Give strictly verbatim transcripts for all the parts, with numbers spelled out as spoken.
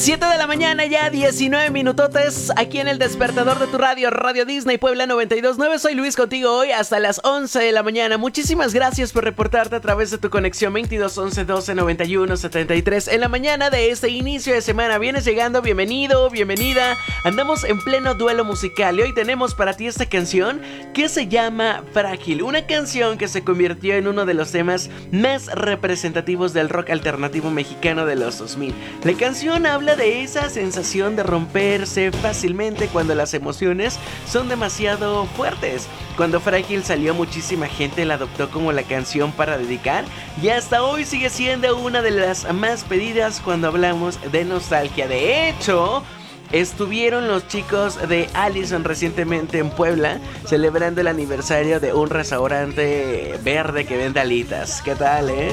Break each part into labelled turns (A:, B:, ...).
A: siete de la mañana ya, diecinueve minutotes, aquí en el despertador de tu radio, Radio Disney Puebla noventa y dos punto nueve. Soy Luis contigo hoy hasta las once de la mañana. Muchísimas gracias por reportarte a través de tu conexión veintidós once doce noventa y uno setenta y tres en la mañana de este inicio de semana. Vienes llegando, bienvenido, bienvenida. Andamos en pleno duelo musical y hoy tenemos para ti esta canción que se llama Frágil, una canción que se convirtió en uno de los temas más representativos del rock alternativo mexicano de los dos mil. La canción habla de esa sensación de romperse fácilmente cuando las emociones son demasiado fuertes. Cuando Frágil salió, muchísima gente la adoptó como la canción para dedicar y hasta hoy sigue siendo una de las más pedidas cuando hablamos de nostalgia. De hecho, estuvieron los chicos de Allison recientemente en Puebla celebrando el aniversario de un restaurante verde que vende alitas. ¿Qué tal, eh?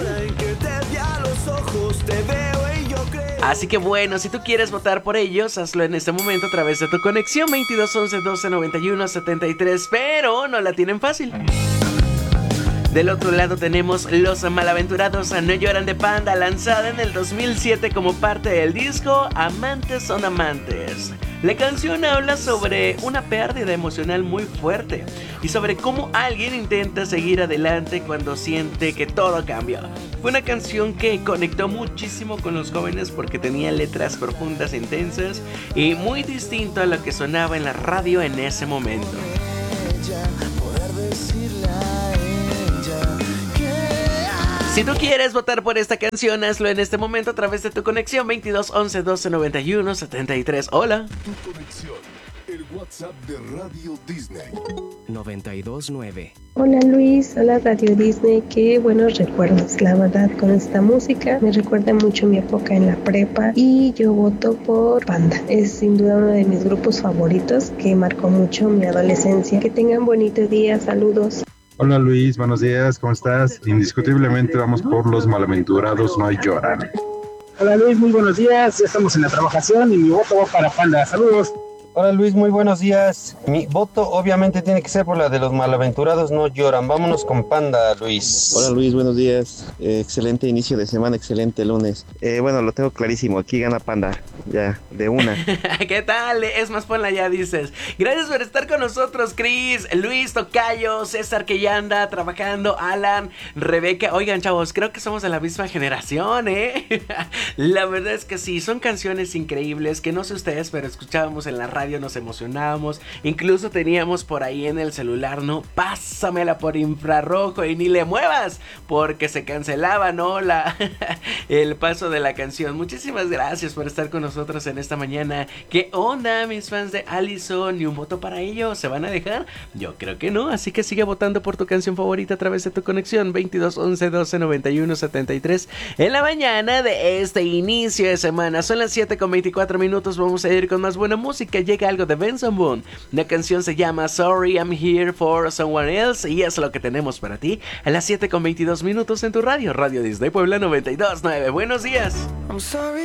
A: Así que bueno, si tú quieres votar por ellos, hazlo en este momento a través de tu conexión veintidós once doce noventa y uno setenta y tres, pero no la tienen fácil. Del otro lado tenemos Los Malaventurados No Lloran de Panda, lanzada en el dos mil siete como parte del disco Amantes son Amantes. La canción habla sobre una pérdida emocional muy fuerte y sobre cómo alguien intenta seguir adelante cuando siente que todo cambió. Fue una canción que conectó muchísimo con los jóvenes porque tenía letras profundas e intensas y muy distinto a lo que sonaba en la radio en ese momento. Si tú quieres votar por esta canción, hazlo en este momento a través de tu conexión veintidós once doce noventa y uno setenta y tres. Hola.
B: Tu conexión, el WhatsApp de Radio Disney.
C: noventa y dos nueve.
D: Hola Luis, hola Radio Disney, qué buenos recuerdos, la verdad, con esta música. Me recuerda mucho mi época en la prepa y yo voto por Panda. Es sin duda uno de mis grupos favoritos que marcó mucho mi adolescencia. Que tengan bonito día, saludos.
E: Hola Luis, buenos días, ¿cómo estás? Indiscutiblemente vamos por Los Malaventurados No Lloran.
F: Hola Luis, muy buenos días, ya estamos en la trabajación y mi voto va para Panda, saludos.
G: Hola Luis, muy buenos días. Mi voto obviamente tiene que ser por la de Los Malaventurados No Lloran. Vámonos con Panda, Luis.
H: Hola Luis, buenos días. Eh, excelente inicio de semana, excelente lunes. Eh, bueno, lo tengo clarísimo, aquí gana Panda, ya, de una.
A: ¿Qué tal? Es más, ponla ya, dices. Gracias por estar con nosotros, Chris, Luis, Tocayo, César que ya anda trabajando, Alan, Rebeca. Oigan, chavos, creo que somos de la misma generación, ¿eh? La verdad es que sí, son canciones increíbles que no sé ustedes, pero escuchábamos en la radio. Nos emocionábamos, incluso teníamos por ahí en el celular, ¿no? Pásamela por infrarrojo y ni le muevas, porque se cancelaba, ¿no? La, el paso de la canción. Muchísimas gracias por estar con nosotros en esta mañana. ¿Qué onda, mis fans de Allison? ¿Ni un voto para ellos? ¿Se van a dejar? Yo creo que no, así que sigue votando por tu canción favorita a través de tu conexión veintidós once doce noventa y uno setenta y tres en la mañana de este inicio de semana. Son las siete con veinticuatro minutos, vamos a ir con más buena música. Llega algo de Benson Boone. La canción se llama Sorry I'm Here for Someone Else y es lo que tenemos para ti a las siete con veintidós minutos en tu radio, Radio Disney Puebla noventa y dos punto nueve. Buenos días. I'm sorry.